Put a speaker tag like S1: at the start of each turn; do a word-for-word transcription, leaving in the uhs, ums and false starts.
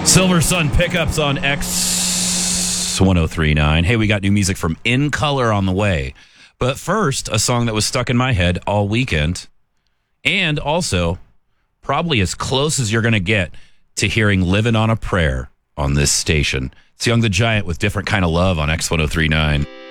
S1: Silver Sun Pickups on X ten thirty-nine. Hey, we got new music from In Color on the way. But first, a song that was stuck in my head all weekend. And also, probably as close as you're going to get to hearing Living on a Prayer on this station. It's Young the Giant with Different Kind of Love on X ten thirty-nine.